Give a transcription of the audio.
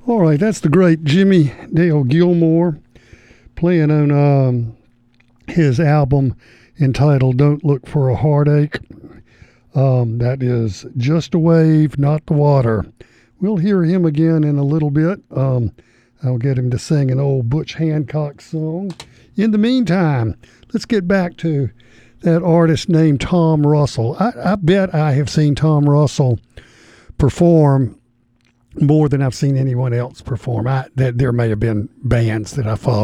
All right, that's the great Jimmy Dale Gilmore playing on his album entitled Don't Look for a Heartache. That is Just a Wave, Not the Water. We'll hear him again in a little bit. I'll get him to sing an old Butch Hancock song. In the meantime, let's get back to that artist named Tom Russell. I bet I have seen Tom Russell perform more than I've seen anyone else perform. That there may have been bands that I follow